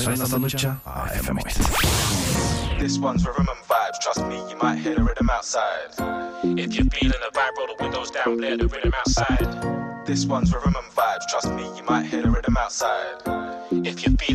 Sveina Sanuccia FM8. This one's rhythm and vibes, trust me, you might hear the rhythm outside. If you're feeling the vibe, roll the windows down, play the rhythm outside. This one's rhythm and vibes, trust me, you might hear the rhythm outside. If you're feeling